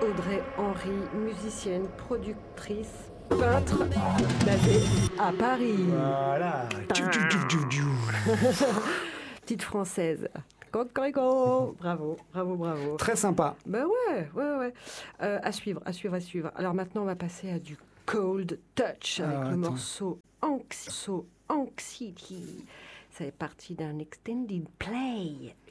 Audrey Henry, musicienne, productrice, peintre, basée à Paris. Voilà. Petite française. Cocorico. Bravo, bravo, bravo. Très sympa. Ben ouais. À suivre. Alors maintenant, on va passer à du Cold Touch avec le morceau Anxiety. Ça fait partie d'un extended play.